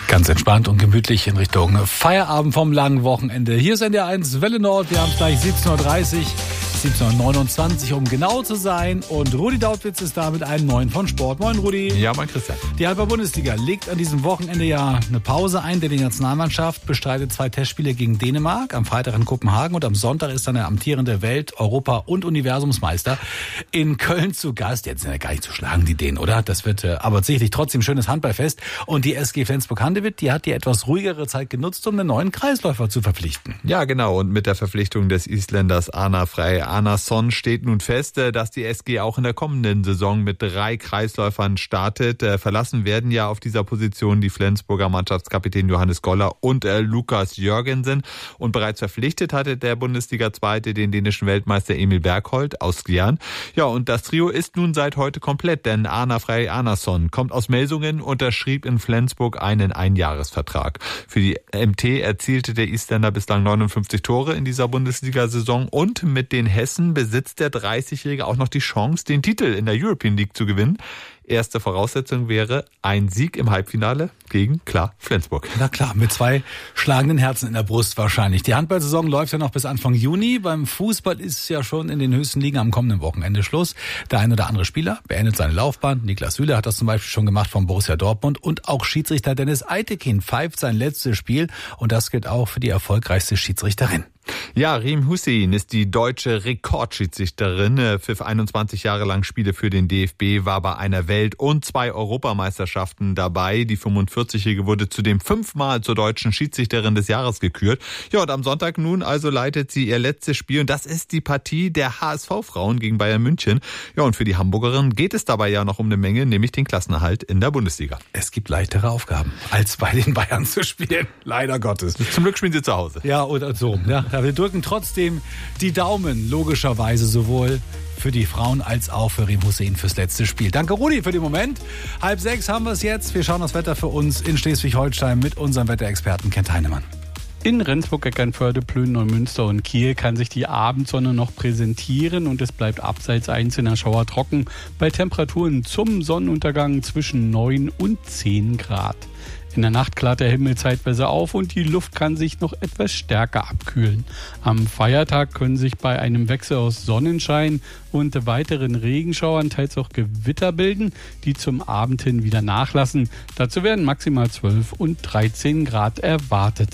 Ganz entspannt und gemütlich in Richtung Feierabend vom langen Wochenende. Hier ist NDR 1 Welle Nord. Wir haben es gleich 17.30 Uhr. 17.29 Uhr, um genau zu sein. Und Rudi Dautwitz ist da mit einem neuen von Sport. Moin, Rudi. Ja, moin, Christian. Die Handball-Bundesliga legt an diesem Wochenende ja eine Pause ein, denn die Nationalmannschaft bestreitet 2 Testspiele gegen Dänemark. Am Freitag in Kopenhagen und am Sonntag ist dann der amtierende Welt-, Europa- und Universumsmeister in Köln zu Gast. Jetzt sind ja gar nicht zu schlagen, die Dänen, oder? Das wird aber sicherlich trotzdem schönes Handballfest. Und die SG Flensburg-Handewitt, die hat die etwas ruhigere Zeit genutzt, um einen neuen Kreisläufer zu verpflichten. Ja, genau. Und mit der Verpflichtung des Isländers Arnar Frey Arnarsson steht nun fest, dass die SG auch in der kommenden Saison mit 3 Kreisläufern startet. Verlassen werden ja auf dieser Position die Flensburger Mannschaftskapitän Johannes Goller und Lukas Jørgensen. Und bereits verpflichtet hatte der Bundesliga-Zweite den dänischen Weltmeister Emil Bergholt aus Skjern. Ja, und das Trio ist nun seit heute komplett, denn Arnar Frey Arnarsson kommt aus Melsungen, unterschrieb in Flensburg einen Einjahresvertrag. Für die MT erzielte der Isländer bislang 59 Tore in dieser Bundesliga-Saison und mit den Hessen besitzt der 30-Jährige auch noch die Chance, den Titel in der European League zu gewinnen. Erste Voraussetzung wäre ein Sieg im Halbfinale gegen, klar, Flensburg. Na klar, mit 2 schlagenden Herzen in der Brust wahrscheinlich. Die Handballsaison läuft ja noch bis Anfang Juni. Beim Fußball ist ja schon in den höchsten Ligen am kommenden Wochenende Schluss. Der ein oder andere Spieler beendet seine Laufbahn. Niklas Süle hat das zum Beispiel schon gemacht von Borussia Dortmund. Und auch Schiedsrichter Dennis Eitekin pfeift sein letztes Spiel. Und das gilt auch für die erfolgreichste Schiedsrichterin. Ja, Riem Hussein ist die deutsche Rekordschiedsrichterin, pfiff 21 Jahre lang Spiele für den DFB, war bei einer Welt- und 2 Europameisterschaften dabei. Die 45-Jährige wurde zudem 5-mal zur deutschen Schiedsrichterin des Jahres gekürt. Ja, und am Sonntag nun also leitet sie ihr letztes Spiel und das ist die Partie der HSV-Frauen gegen Bayern München. Ja, und für die Hamburgerin geht es dabei ja noch um eine Menge, nämlich den Klassenerhalt in der Bundesliga. Es gibt leichtere Aufgaben, als bei den Bayern zu spielen, leider Gottes. Zum Glück spielen sie zu Hause. Ja, oder so, ja. Wir drücken trotzdem die Daumen, logischerweise sowohl für die Frauen als auch für Riem Hussein fürs letzte Spiel. Danke, Rudi, für den Moment. 5:30 haben wir es jetzt. Wir schauen das Wetter für uns in Schleswig-Holstein mit unserem Wetterexperten Kent Heinemann. In Rendsburg, Eckernförde, Plön, Neumünster und Kiel kann sich die Abendsonne noch präsentieren und es bleibt abseits einzelner Schauer trocken bei Temperaturen zum Sonnenuntergang zwischen 9 und 10 Grad. In der Nacht klart der Himmel zeitweise auf und die Luft kann sich noch etwas stärker abkühlen. Am Feiertag können sich bei einem Wechsel aus Sonnenschein und weiteren Regenschauern teils auch Gewitter bilden, die zum Abend hin wieder nachlassen. Dazu werden maximal 12 und 13 Grad erwartet.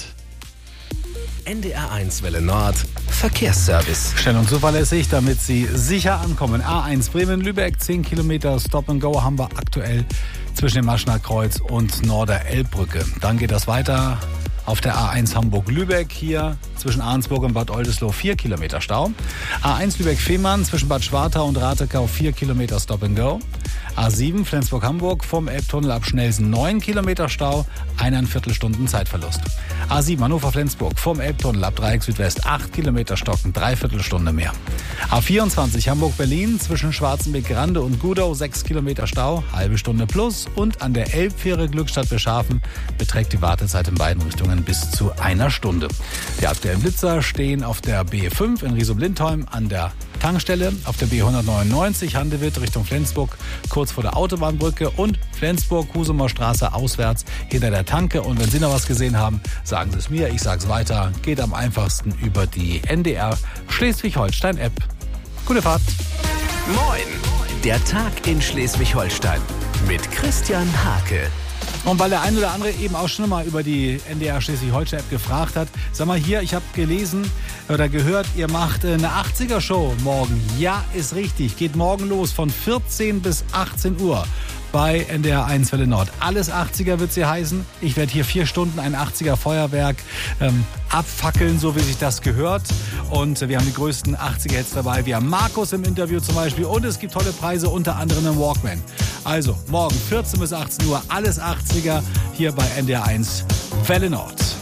NDR 1 Welle Nord Verkehrsservice. Schnell und zuverlässig, damit Sie sicher ankommen. A1 Bremen-Lübeck, 10 Kilometer Stop and Go haben wir aktuell zwischen dem Maschener Kreuz und Norder-Elbbrücke. Dann geht das weiter auf der A1 Hamburg-Lübeck, hier zwischen Arnsburg und Bad Oldesloe 4 Kilometer Stau. A1 Lübeck-Fehmarn zwischen Bad Schwartau und Ratekau 4 Kilometer Stop and Go. A7 Flensburg-Hamburg vom Elbtunnel ab Schnelsen 9 Kilometer Stau, 1,25 Stunden Zeitverlust. A7 Hannover-Flensburg vom Elbtunnel ab Dreieck Südwest 8 Kilometer Stocken, 3/4 Stunde mehr. A24 Hamburg-Berlin zwischen Schwarzenbeck-Grande und Gudau 6 Kilometer Stau, halbe Stunde plus. Und an der Elbfähre Glückstadt-Beschafen beträgt die Wartezeit in beiden Richtungen bis zu 1 Stunde. Die aktuellen Blitzer stehen auf der B5 in Riesum-Lindholm an der Tankstelle, auf der B199 Handewitt Richtung Flensburg kurz vor der Autobahnbrücke und Flensburg-Husumer Straße auswärts hinter der Tanke. Und wenn Sie noch was gesehen haben, sagen Sie es mir, ich sage es weiter. Geht am einfachsten über die NDR Schleswig-Holstein-App. Gute Fahrt. Moin, der Tag in Schleswig-Holstein mit Christian Hake. Und weil der ein oder andere eben auch schon mal über die NDR Schleswig-Holstein-App gefragt hat, sag mal hier, ich habe gelesen oder gehört, ihr macht eine 80er-Show morgen. Ja, ist richtig. Geht morgen los von 14 bis 18 Uhr bei NDR 1 Welle Nord. Alles 80er wird sie heißen. Ich werde hier 4 Stunden ein 80er Feuerwerk abfackeln, so wie sich das gehört. Und wir haben die größten 80er-Hits dabei. Wir haben Markus im Interview zum Beispiel. Und es gibt tolle Preise, unter anderem im Walkman. Also morgen 14 bis 18 Uhr, alles 80er hier bei NDR 1 Welle Nord.